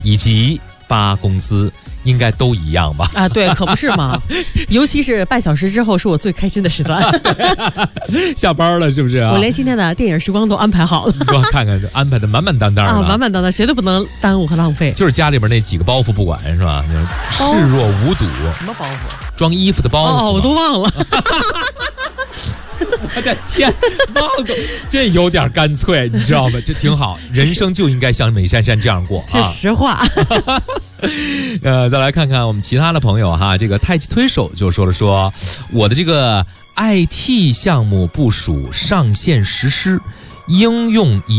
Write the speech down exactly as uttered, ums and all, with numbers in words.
以及发工资。应该都一样吧？ 啊，对，可不是嘛！尤其是半小时之后，是我最开心的时段。 下班了是不是啊？ 我连今天的电影时光都安排好了。 你给我看看，安排的满满当当的啊，满满当当，绝对不能耽误和浪费。 就是家里边那几个包袱不管是吧？视若无睹。 什么包袱？ 装衣服的包袱。 哦，我都忘了。 我的天，忘了，这有点干脆，你知道吗？这挺好，人生就应该像美珊珊这样过。 是实话。 呃，再来看看我们其他的朋友哈，这个太极推手就说了说，我的这个 I T 项目部署上线实施，应用以